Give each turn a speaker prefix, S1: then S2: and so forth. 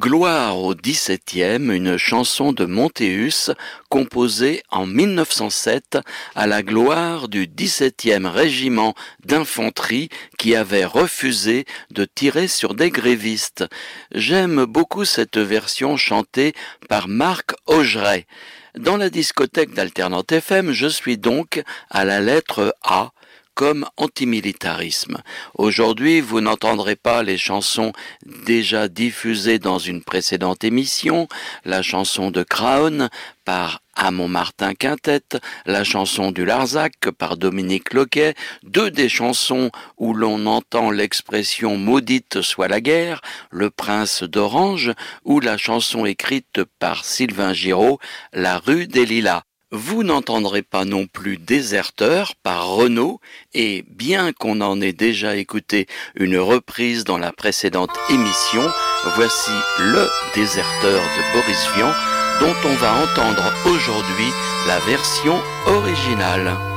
S1: Gloire au XVIIe, une chanson de Montéus composée en 1907 à la gloire du XVIIe régiment d'infanterie qui avait refusé de tirer sur des grévistes. J'aime beaucoup cette version chantée par Marc Augeret. Dans la discothèque d'Alternante FM, je suis donc à la lettre A, comme antimilitarisme. Aujourd'hui, vous n'entendrez pas les chansons déjà diffusées dans une précédente émission, la chanson de Craon par Amon Martin Quintet, la chanson du Larzac par Dominique Loquet, deux des chansons où l'on entend l'expression « maudite soit la guerre », Le Prince d'Orange, ou la chanson écrite par Sylvain Giraud, La rue des Lilas. Vous n'entendrez pas non plus Déserteur par Renaud, et bien qu'on en ait déjà écouté une reprise dans la précédente émission, voici Le Déserteur de Boris Vian, dont on va entendre aujourd'hui la version originale.